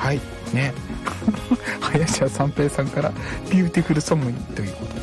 はいね林家三平さんからビューティフルソングにということ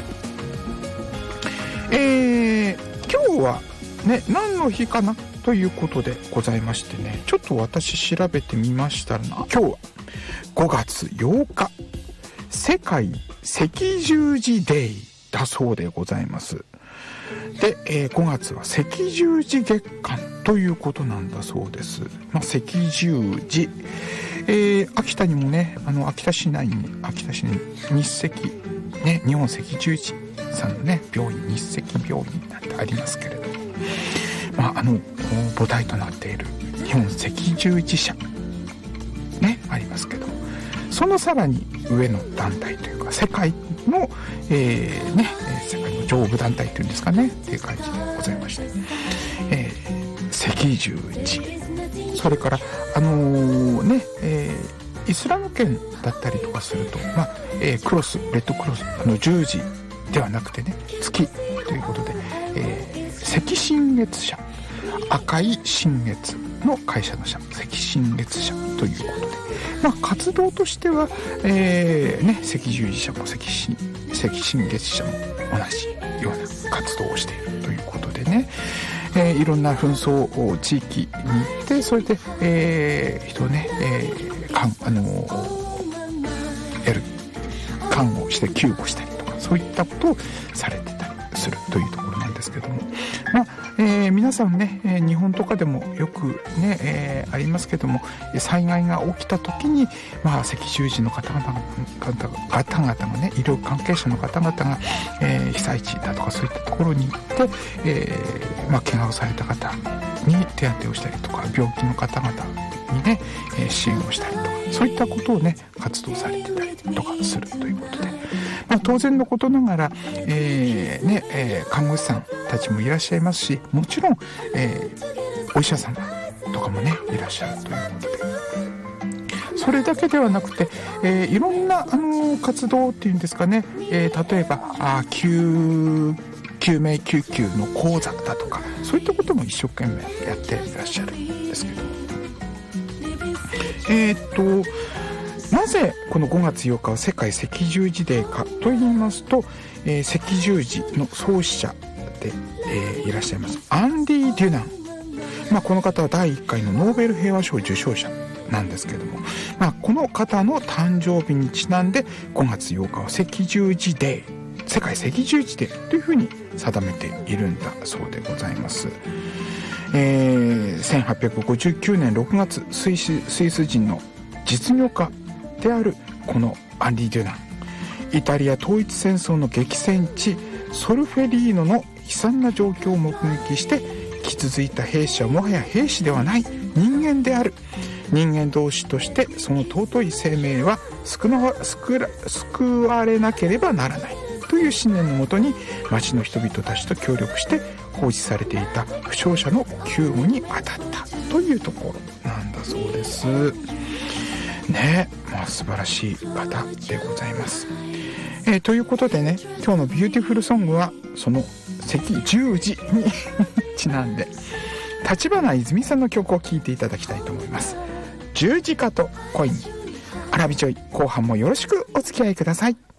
で、今日はね何の日かなということでございましてね、ちょっと私調べてみましたら、今日は5月8日世界赤十字デイだそうでございます。で、5月は赤十字月間ということなんだそうです。赤十字、秋田にもね、秋田市に日赤ね、日本赤十字さんのね病院、日赤病院なんてありますけれども、母体となっている日本赤十字社ねありますけども、そのさらに上の団体というか世界の、世界の上部団体というんですかねっていう感じでございまして、赤十字、それからイスラム圏だったりとかすると、クロス、レッドクロス、十字ではなくてね月ということで、赤新月社、赤い新月の会社の社、赤新月社ということで、活動としては、赤十字社も赤新月社も同じような活動をしているということでね、いろんな紛争地域に行って、それで、人をね、看護して救護したりとか、そういったことをされてたりするというところなんですけども、皆さんね、日本とかでもよくね、ありますけども、災害が起きた時に、赤十字の方々がね、医療関係者の方々が、被災地だとかそういったところに行って、怪我をされた方に手当てをしたりとか、病気の方々にね、支援をしたりとか、そういったことをね活動されてたりとかするということで、当然のことながら、看護師さんたちもいらっしゃいますし、もちろん、お医者様とかもねいらっしゃるということで、それだけではなくて、いろんな活動っていうんですかね、例えば救命救急の講座だとか、そういったことも一生懸命やっていらっしゃるんですけど、なぜこの5月8日は世界赤十字デーかと言いますと、赤十字の創始者で、いらっしゃいますアンディ・デュナン、この方は第1回のノーベル平和賞受賞者なんですけども、この方の誕生日にちなんで5月8日は赤十字デー、世界赤十字デーというふうに定めているんだそうでございます。1859年6月、スイス人の実業家であるこのアンディ・デュナン、イタリア統一戦争の激戦地ソルフェリーノの悲惨な状況を目撃して、傷ついた兵士はもはや兵士ではない人間である、人間同士としてその尊い生命は救われなければならないという信念のもとに、町の人々たちと協力して放置されていた負傷者の救護に当たったというところなんだそうですね。素晴らしい方でございます。ということでね、今日のビューティフルソングはその赤十字にちなんで立花泉さんの曲を聴いていただきたいと思います。十字架と恋に、アラビちょい、後半もよろしくお付き合いください。